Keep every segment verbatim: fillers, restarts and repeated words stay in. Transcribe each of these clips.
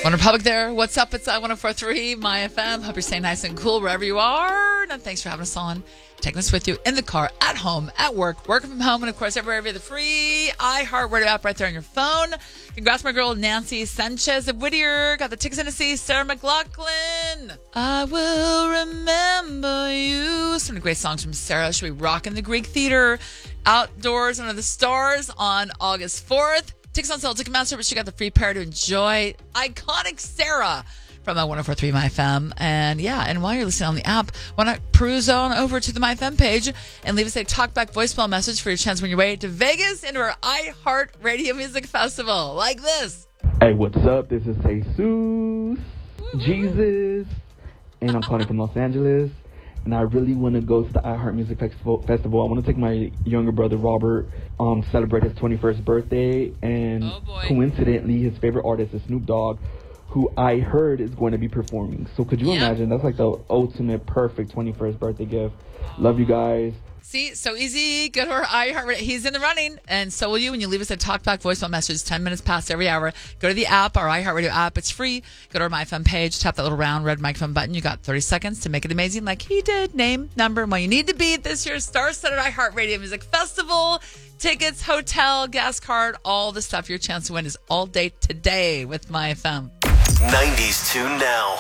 One Republic there. What's up? It's one oh four point three My F M. Hope you're staying nice and cool wherever you are. And thanks for having us on. Taking us with you in the car, at home, at work, working from home, and of course everywhere via the free iHeartRadio app right there on your phone. Congrats, my girl Nancy Sanchez of Whittier. Got the tickets in to see Sarah McLachlan. I will remember you. Some great songs from Sarah. She'll be rocking the Greek Theater outdoors under the stars on August fourth. Tickets on sale, Ticketmaster, but she got the free pair to enjoy. Iconic Sarah from uh, one oh four point three My F M. And yeah, and while you're listening on the app, why not peruse on over to the My F M page and leave us a talkback voicemail message for your chance when you're way to Vegas into our iHeartRadio Music Festival. Like this. Hey, what's up? This is Jesus, Jesus, and I'm calling from Los Angeles. And I really want to go to the iHeart Music Festival. Festival. I want to take my younger brother, Robert, um, celebrate his twenty-first birthday. And oh coincidentally, his favorite artist is Snoop Dogg, who I heard is going to be performing. So could you yep. imagine? That's like the ultimate perfect twenty-first birthday gift. Love you guys. See, so easy. Go to our iHeartRadio. He's in the running, and so will you when you leave us a talkback voicemail message ten minutes past every hour. Go to the app, our iHeartRadio app. It's free. Go to our My F M page. Tap that little round red microphone button. You got thirty seconds to make it amazing like he did. Name, number, and what you need to be at this year's Star-Studded iHeartRadio Music Festival. Tickets, hotel, gas card, all the stuff. Your chance to win is all day today with My F M. nineties tune now.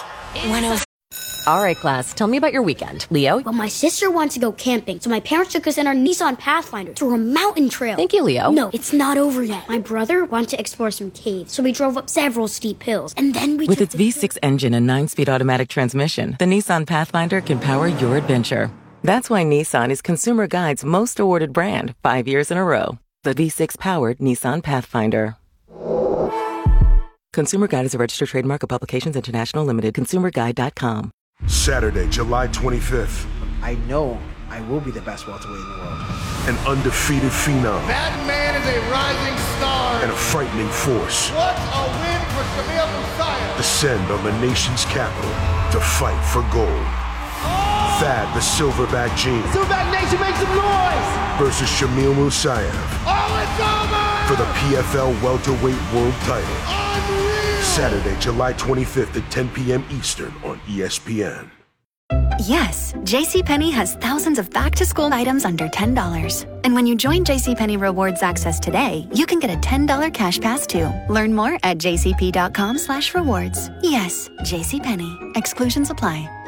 All right, class, tell me about your weekend. Leo? Well, my sister wants to go camping, so my parents took us in our Nissan Pathfinder through a mountain trail. Thank you, Leo. No, it's not over yet. My brother wants to explore some caves, so we drove up several steep hills, and then we With took its V six engine and nine-speed automatic transmission, the Nissan Pathfinder can power your adventure. That's why Nissan is Consumer Guide's most awarded brand five years in a row. The V six-powered Nissan Pathfinder. Consumer Guide is a registered trademark of Publications International Limited. consumer guide dot com. Saturday, July twenty-fifth. I know I will be the best welterweight in the world. An undefeated phenom. That man is a rising star. And a frightening force. What a win for Shamil Musayev. Descend on the nation's capital to fight for gold. Oh! Thad the Silverback Gene. Silverback Nation, make some noise! Versus Shamil Musayev. Oh, it's over! For the P F L welterweight world title. Unreal! Saturday, July twenty-fifth at ten p.m. Eastern on E S P N. Yes, JCPenney has thousands of back-to-school items under ten dollars. And when you join JCPenney Rewards Access today, you can get a ten dollars cash pass too. Learn more at jcp.com slash rewards. Yes, JCPenney. Exclusions apply.